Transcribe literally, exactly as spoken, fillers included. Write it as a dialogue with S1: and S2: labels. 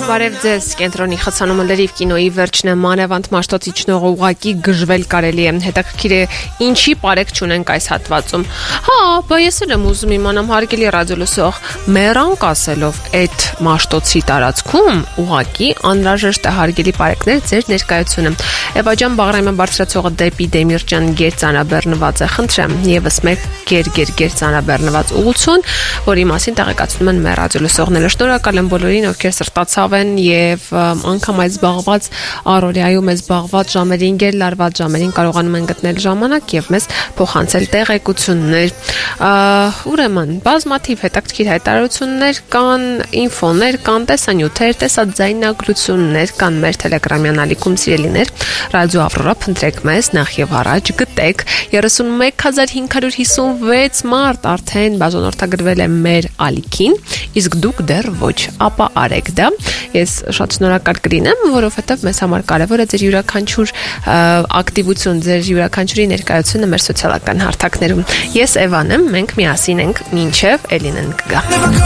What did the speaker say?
S1: Բարև ձեզ, կենտրոնի խցանումը լրիվ կինոյի վերջն է, մանավանդ Մաշտոցի ճնողը ուղղակի գժվել կարելի է, հետաքրքիր է ինչի պարեկ չունենք այս հատվածում։ Հա, բա ես էլ եմ ուզում իմանամ, հարգելի ռադիոլսող, մեռանք ասելով այդ Մաշտոցի տարածքում ուղղակի անհրաժեշտ է, հարգելի պարեկներ, ձեր ներկայությունը։ Էվա ջան, Բաղրամյան բարձրացողը դեպի Դեմիրճան գերծանաբեռնված է, խնդրեմ, եւս մեկ գեր-գեր գերծանաբեռնված ուղղություն, որի մասին տեղեկացնում են մեր ռադիոլսողները։ Շնորհակալ եմ բոլորին, ովքեր սրտացավ են եւ անգամ այս զբաղված առօրյայում այս զբաղված ժամերին, գերլարված ժամերին կարողանում են գտնել ժամանակ եւ մեզ փոխանցել տեղեկություններ։ Ուրեմն, բազմաթիվ հետաքրքիր հայտարարություններ կան, ինֆոներ կան, տեսանյութեր, տեսաձայնագրություններ կան մեր Telegram-յան ալիքում, սիրելիներ։ Ռադիո Ավրորա, փնտրեք մեզ, նախ եւ առաջ գտեք երեսունմեկ հազար հինգ հարյուր հիսունվեց մարդ արդեն բաժանորդագրվել է մեր ալիքին, իսկ դուք դեռ ոչ, ապա արեք դա։ Ես շատ շնորհակալ կլինեմ, որովհետեւ մեզ համար կարևոր է ձեր յուրաքանչյուր ակտիվություն, ձեր յուրաքանչյուրի ներկայությունը մեր սոցիալական հարթակներում։ Ես Էվան եմ, մենք միասին ենք, մինչև Էլինեն կգա։